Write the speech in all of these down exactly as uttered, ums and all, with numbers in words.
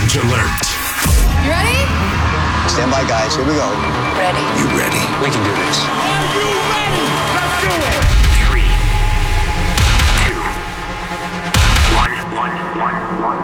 Challenge alert. You ready? Stand by, guys. Here we go. Ready. You ready? We can do this. Are you ready? Let's do it. Three, two, one, one, one, one.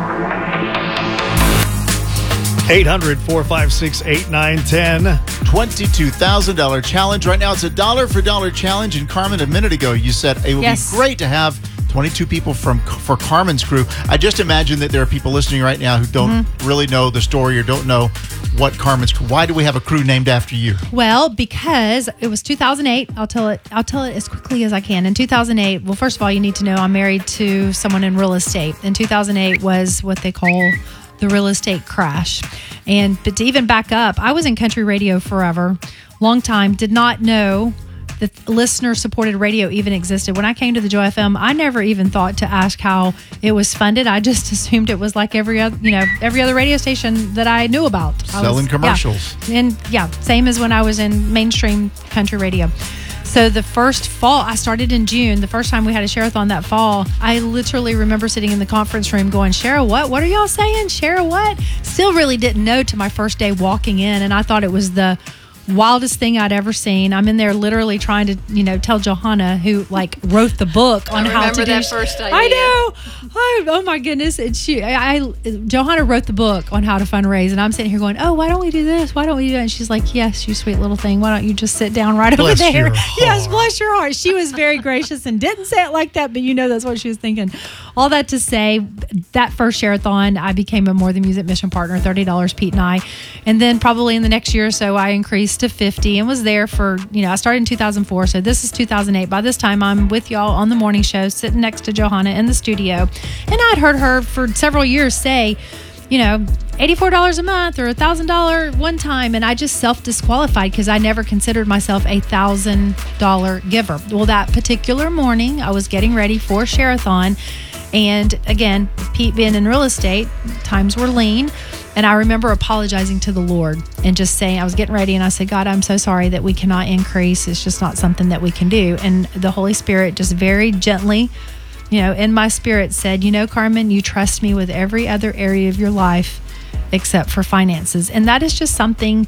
eight hundred, four five six, eight nine one zero. twenty-two thousand dollars challenge. Right now, it's a dollar for dollar challenge. And Carmen, a minute ago, you said it would Yes. be great to have twenty-two people from for Carmen's crew. I just imagine that there are people listening right now who don't Mm-hmm. really know the story or don't know what Carmen's crew. Why do we have a crew named after you? Well, because it was two thousand eight. I'll tell it. I'll tell it as quickly as I can. In two thousand eight, well, first of all, you need to know I'm married to someone in real estate. In two thousand eight was what they call the real estate crash. And but to even back up, I was in country radio forever, long time. Did not know that listener-supported radio even existed. When I came to the Joy F M, I never even thought to ask how it was funded. I just assumed it was like every other, you know, every other radio station that I knew about. I Selling was- commercials. Yeah. And yeah, same as when I was in mainstream country radio. So the first fall, I started in June. The first time we had a share-a-thon that fall, I literally remember sitting in the conference room going, Shara, what? What are y'all saying? Shara, what? Still really didn't know to my first day walking in, and I thought it was the wildest thing I'd ever seen. I'm in there literally trying to, you know, tell Johanna, who like wrote the book on I how to remember do. that first idea. I know. I, oh my goodness! And she, I, I, Johanna wrote the book on how to fundraise, and I'm sitting here going, "Oh, why don't we do this? Why don't we do that?" And she's like, "Yes, you sweet little thing. Why don't you just sit down right Bless over there?" your Yes, heart. bless your heart. She was very gracious and didn't say it like that, but you know that's what she was thinking. All that to say, that first share-a-thon, I became a More Than Music mission partner, thirty dollars, Pete and I, and then probably in the next year or so, I increased to fifty and was there for, you know, I started in two thousand four, so this is two thousand eight. By this time, I'm with y'all on the morning show, sitting next to Johanna in the studio, and I'd heard her for several years say, you know, eighty-four dollars a month or one thousand dollars one time, and I just self-disqualified because I never considered myself a one thousand dollars giver. Well, that particular morning, I was getting ready for Share-a-thon, and again, Pete being in real estate, times were lean. And I remember apologizing to the Lord and just saying, I was getting ready and I said, God, I'm so sorry that we cannot increase. It's just not something that we can do. And the Holy Spirit just very gently, you know, in my spirit said, you know, Carmen, you trust me with every other area of your life except for finances. And that is just something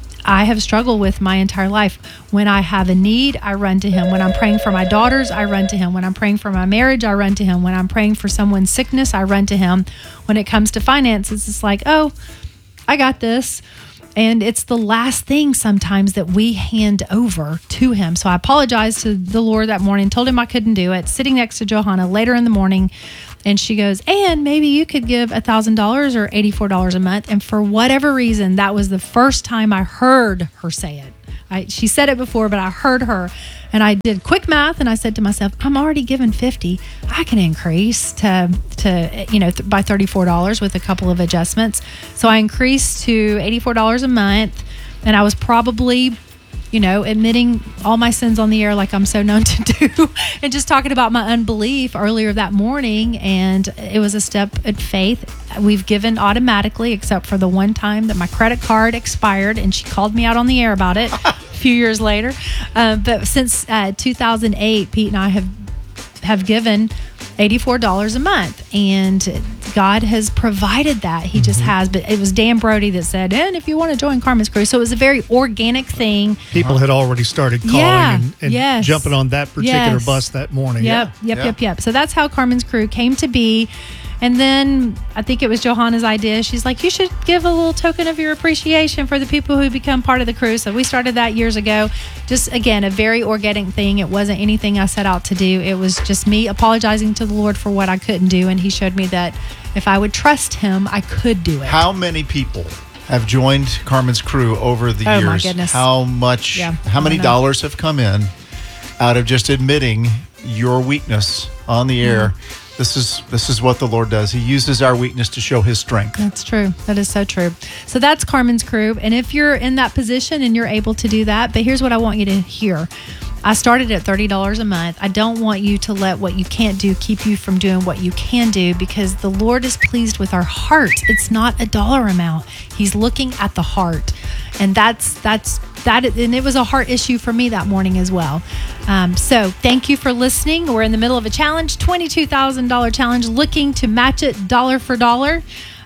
I have struggled with my entire life. When I have a need, I run to him. When I'm praying for my daughters, I run to him. When I'm praying for my marriage, I run to him. When I'm praying for someone's sickness, I run to him. When it comes to finances, it's like, oh, I got this. And it's the last thing sometimes that we hand over to him. So I apologized to the Lord that morning, told him I couldn't do it, sitting next to Johanna later in the morning. And she goes, and maybe you could give one thousand dollars or eighty-four dollars a month. And for whatever reason, that was the first time I heard her say it. I, she said it before, but I heard her. And I did quick math, and I said to myself, I'm already given fifty. I can increase to, to you know, th- by thirty-four dollars with a couple of adjustments. So I increased to eighty-four dollars a month, and I was probably, you know, admitting all my sins on the air like I'm so known to do, and just talking about my unbelief earlier that morning. And it was a step in faith. We've given automatically, except for the one time that my credit card expired, and she called me out on the air about it a few years later. Uh, but since uh, two thousand eight, Pete and I have have given eighty-four dollars a month, and God has provided that. He just has. But it was Dan Brody that said, and if you want to join Carmen's crew. So it was a very organic thing. People had already started calling Yeah, and, and yes. jumping on that particular Yes. bus that morning. Yep, yep, Yeah. yep, yep. So that's how Carmen's crew came to be. And then I think it was Johanna's idea. She's like, you should give a little token of your appreciation for the people who become part of the crew. So we started that years ago. Just, again, a very organic thing. It wasn't anything I set out to do. It was just me apologizing to the Lord for what I couldn't do. And he showed me that if I would trust him, I could do it. How many people have joined Carmen's crew over the Oh, years? my goodness. How much, Yeah, how I many don't know. dollars have come in out of just admitting your weakness on the air? This is this is what the Lord does. He uses our weakness to show his strength. That's true. That is so true. So that's Carmen's crew. And if you're in that position and you're able to do that, but here's what I want you to hear. I started at thirty dollars a month. I don't want you to let what you can't do keep you from doing what you can do, because the Lord is pleased with our heart. It's not a dollar amount. He's looking at the heart. And that's, that's, that, and it was a heart issue for me that morning as well. Um, so thank you for listening. We're in the middle of a challenge, twenty-two thousand dollars challenge, looking to match it dollar for dollar.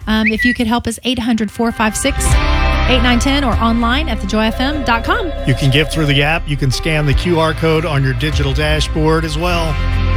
Um, if you could help us, eight hundred, four five six, eight nine one zero or online at the joy f m dot com. You can give through the app. You can scan the Q R code on your digital dashboard as well.